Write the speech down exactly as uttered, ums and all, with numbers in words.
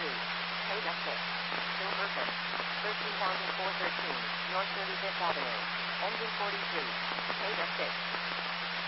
two. Paid up six. Silverton. thirteen thousand four hundred thirteen. North thirty-fifth Avenue. Engine forty-three. Paid up six.